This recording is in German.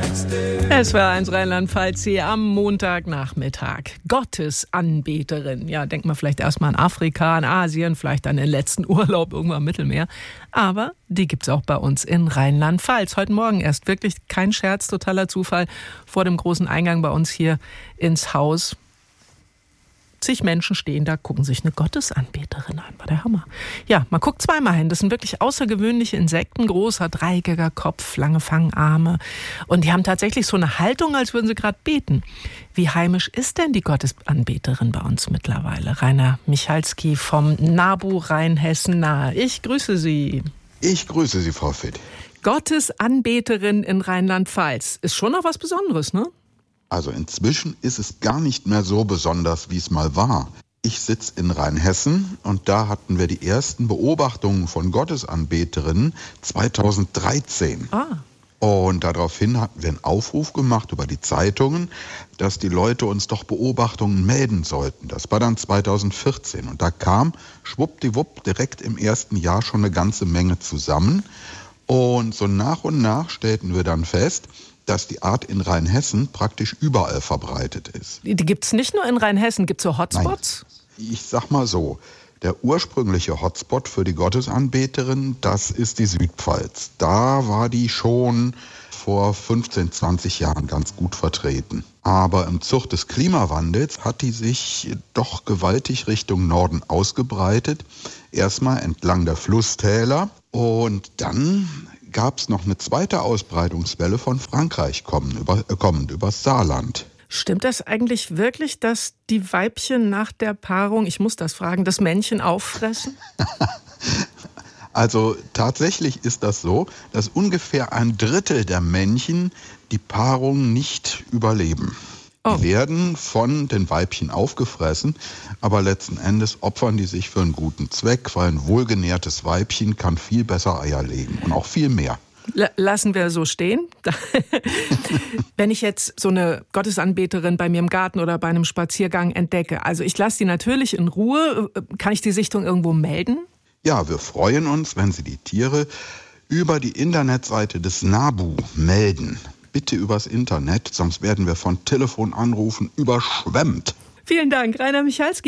Es war eins Rheinland-Pfalz hier am Montagnachmittag. Gottesanbeterin. Ja, denkt man vielleicht erstmal an Afrika, an Asien, vielleicht an den letzten Urlaub irgendwo am Mittelmeer. Aber die gibt's auch bei uns in Rheinland-Pfalz. Heute Morgen erst, wirklich kein Scherz, totaler Zufall, vor dem großen Eingang bei uns hier ins Haus. Zig Menschen stehen da, gucken sich eine Gottesanbeterin an. War der Hammer. Ja, man guckt zweimal hin. Das sind wirklich außergewöhnliche Insekten. Großer, dreieckiger Kopf, lange Fangarme. Und die haben tatsächlich so eine Haltung, als würden sie gerade beten. Wie heimisch ist denn die Gottesanbeterin bei uns mittlerweile? Rainer Michalski vom NABU Rheinhessen nahe. Ich grüße Sie. Ich grüße Sie, Frau Fitt. Gottesanbeterin in Rheinland-Pfalz. Ist schon noch was Besonderes, ne? Also inzwischen ist es gar nicht mehr so besonders, wie es mal war. Ich sitze in Rheinhessen und da hatten wir die ersten Beobachtungen von Gottesanbeterinnen 2013. Und daraufhin hatten wir einen Aufruf gemacht über die Zeitungen, dass die Leute uns doch Beobachtungen melden sollten. Das war dann 2014 und da kam schwuppdiwupp direkt im ersten Jahr schon eine ganze Menge zusammen. Und so nach und nach stellten wir dann fest, dass die Art in Rheinhessen praktisch überall verbreitet ist. Die gibt es nicht nur in Rheinhessen, gibt es so Hotspots? Nein, ich sag mal so, der ursprüngliche Hotspot für die Gottesanbeterin, das ist die Südpfalz. Da war die schon vor 15, 20 Jahren ganz gut vertreten. Aber im Zug des Klimawandels hat die sich doch gewaltig Richtung Norden ausgebreitet. Erstmal entlang der Flusstäler und dann gab es noch eine zweite Ausbreitungswelle von Frankreich kommend übers Saarland. Stimmt das eigentlich wirklich, dass die Weibchen nach der Paarung, ich muss das fragen, das Männchen auffressen? Also tatsächlich ist das so, dass ungefähr 1/3 der Männchen die Paarung nicht überleben. Die werden von den Weibchen aufgefressen, aber letzten Endes opfern die sich für einen guten Zweck, weil ein wohlgenährtes Weibchen kann viel besser Eier legen und auch viel mehr. Lassen wir so stehen. Wenn ich jetzt so eine Gottesanbeterin bei mir im Garten oder bei einem Spaziergang entdecke, also ich lasse die natürlich in Ruhe, kann ich die Sichtung irgendwo melden? Ja, wir freuen uns, wenn Sie die Tiere über die Internetseite des NABU melden. Bitte übers Internet, sonst werden wir von Telefonanrufen überschwemmt. Vielen Dank, Rainer Michalski.